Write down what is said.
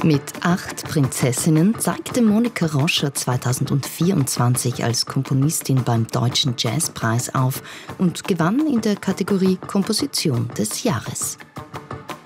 Mit 8 Prinzessinnen zeigte Monika Roscher 2024 als Komponistin beim Deutschen Jazzpreis auf und gewann in der Kategorie Komposition des Jahres.